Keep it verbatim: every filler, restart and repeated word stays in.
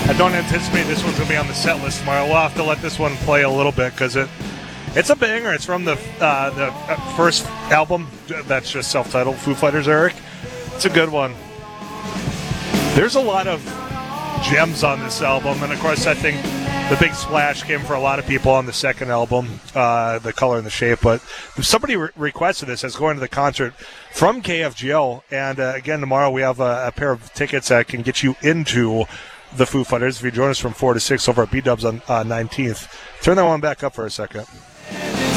I don't anticipate this one's going to be on the set list tomorrow. We'll have to let this one play a little bit because it, it's a banger. It's from the uh, the first album that's just self-titled, Foo Fighters, Eric. It's a good one. There's a lot of gems on this album, and of course I think the big splash came for a lot of people on the second album, uh, The Color and the Shape, but somebody re- requested this as going to the concert from K F G L, and uh, again tomorrow we have a, a pair of tickets that can get you into the Foo Fighters if you join us from four to six over at B-Dubs on uh, nineteenth. Turn that one back up for a second.